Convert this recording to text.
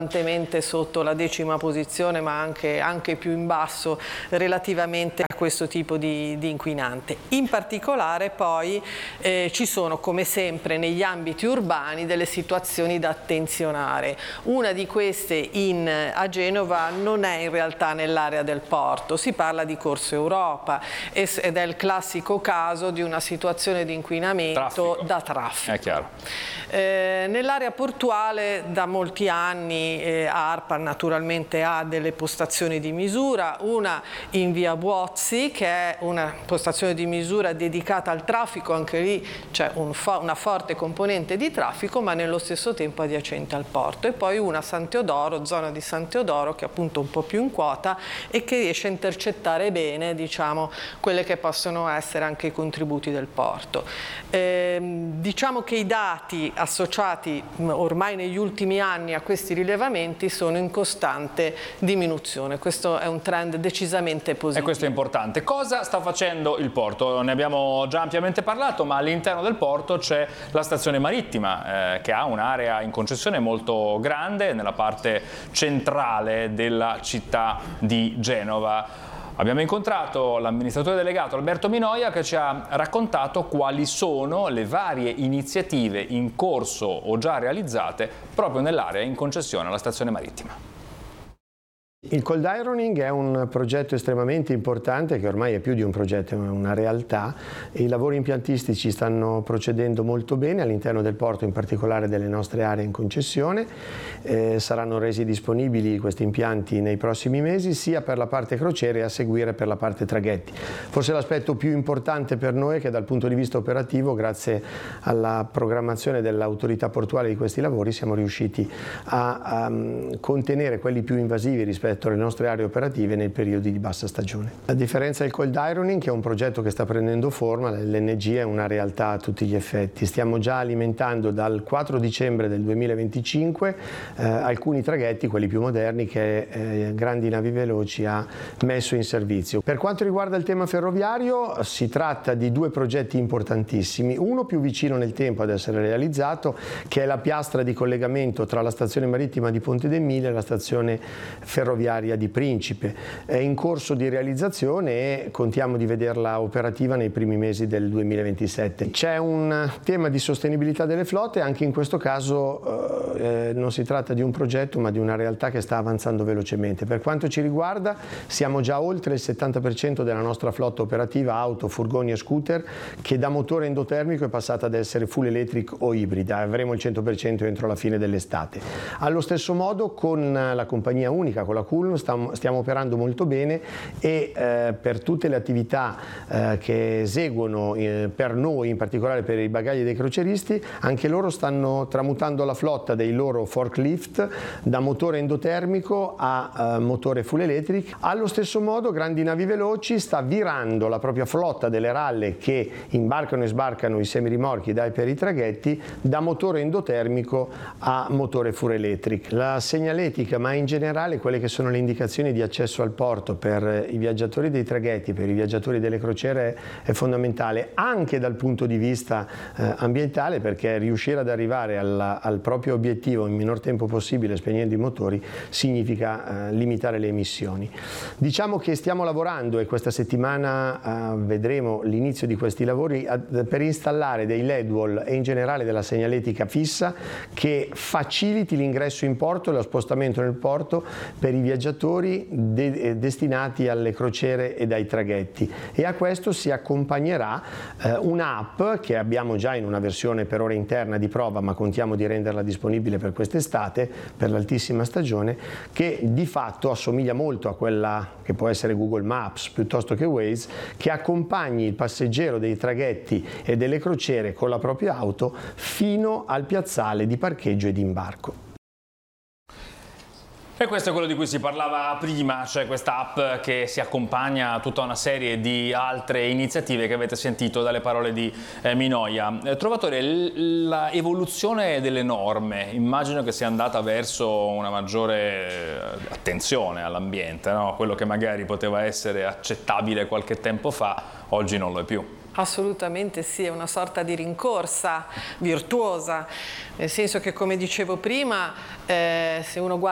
sotto la 10ª posizione, ma anche più in basso relativamente a questo tipo di inquinante. In particolare poi ci sono, come sempre negli ambiti urbani, delle situazioni da attenzionare. Una di queste a Genova non è in realtà nell'area del porto, si parla di Corso Europa ed è il classico caso di una situazione di inquinamento da traffico. È chiaro. Nell'area portuale da molti anni ARPA naturalmente ha delle postazioni di misura, una in via Buozzi che è una postazione di misura dedicata al traffico, anche lì c'è una forte componente di traffico ma nello stesso tempo adiacente al porto, e poi una a San Teodoro, zona di San Teodoro, che è appunto un po' più in quota e che riesce a intercettare bene, diciamo, quelle che possono essere anche i contributi del porto. Diciamo che i dati associati ormai negli ultimi anni a questi rilevamenti sono in costante diminuzione. Questo è un trend decisamente positivo. E questo è importante. Cosa sta facendo il porto? Ne abbiamo già ampiamente parlato, ma all'interno del porto c'è la stazione marittima che ha un'area in concessione molto grande nella parte centrale della città di Genova. Abbiamo incontrato l'amministratore delegato Alberto Minoia, che ci ha raccontato quali sono le varie iniziative in corso o già realizzate proprio nell'area in concessione alla stazione marittima. Il cold ironing è un progetto estremamente importante che ormai è più di un progetto, è una realtà. I lavori impiantistici stanno procedendo molto bene all'interno del porto, in particolare delle nostre aree in concessione. Saranno resi disponibili questi impianti nei prossimi mesi, sia per la parte crociere e a seguire per la parte traghetti. Forse l'aspetto più importante per noi è che dal punto di vista operativo, grazie alla programmazione dell'autorità portuale di questi lavori, siamo riusciti a contenere quelli più invasivi rispetto alle nostre aree operative nei periodi di bassa stagione. A differenza del cold ironing, che è un progetto che sta prendendo forma, l'LNG è una realtà a tutti gli effetti. Stiamo già alimentando dal 4 dicembre del 2025 alcuni traghetti, quelli più moderni, che Grandi Navi Veloci ha messo in servizio. Per quanto riguarda il tema ferroviario, si tratta di due progetti importantissimi, uno più vicino nel tempo ad essere realizzato, che è la piastra di collegamento tra la stazione marittima di Ponte d'Emilia e la stazione ferroviaria di Principe. È in corso di realizzazione e contiamo di vederla operativa nei primi mesi del 2027. C'è un tema di sostenibilità delle flotte, anche in questo caso non si tratta di un progetto ma di una realtà che sta avanzando velocemente. Per quanto ci riguarda, siamo già oltre il 70% della nostra flotta operativa, auto, furgoni e scooter, che da motore endotermico è passata ad essere full electric o ibrida. Avremo il 100% entro la fine dell'estate. Allo stesso modo, con la compagnia unica, con la Culm, stiamo operando molto bene e per tutte le attività che eseguono per noi, in particolare per i bagagli dei crocieristi, anche loro stanno tramutando la flotta dei loro forklift da motore endotermico a motore full electric. Allo stesso modo Grandi Navi Veloci sta virando la propria flotta delle ralle che imbarcano e sbarcano i semirimorchi per i traghetti da motore endotermico a motore full electric. La segnaletica, ma in generale quelle che sono le indicazioni di accesso al porto per i viaggiatori dei traghetti, per i viaggiatori delle crociere, è fondamentale anche dal punto di vista ambientale, perché riuscire ad arrivare al proprio obiettivo in minor tempo possibile spegnendo i motori significa limitare le emissioni. Diciamo che stiamo lavorando e questa settimana vedremo l'inizio di questi lavori per installare dei LED wall e in generale della segnaletica fissa che faciliti l'ingresso in porto e lo spostamento nel porto per i viaggiatori destinati alle crociere e ai traghetti, e a questo si accompagnerà un'app che abbiamo già in una versione per ora interna di prova, ma contiamo di renderla disponibile per quest'estate, per l'altissima stagione, che di fatto assomiglia molto a quella che può essere Google Maps piuttosto che Waze, che accompagni il passeggero dei traghetti e delle crociere con la propria auto fino al piazzale di parcheggio e di imbarco. E questo è quello di cui si parlava prima, cioè questa app che si accompagna a tutta una serie di altre iniziative che avete sentito dalle parole di Minoia. Trovatore, l'evoluzione delle norme, immagino che sia andata verso una maggiore attenzione all'ambiente, no? Quello che magari poteva essere accettabile qualche tempo fa, oggi non lo è più. Assolutamente sì, è una sorta di rincorsa virtuosa, nel senso che, come dicevo prima, se uno guarda